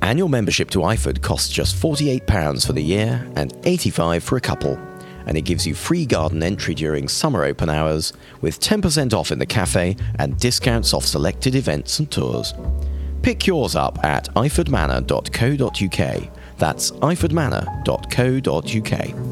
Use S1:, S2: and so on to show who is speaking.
S1: Annual membership to IFOD costs just £48 for the year and £85 for a couple, and it gives you free garden entry during summer open hours, with 10% off in the cafe and discounts off selected events and tours. Pick yours up at ifordmanor.co.uk. That's ifordmanor.co.uk.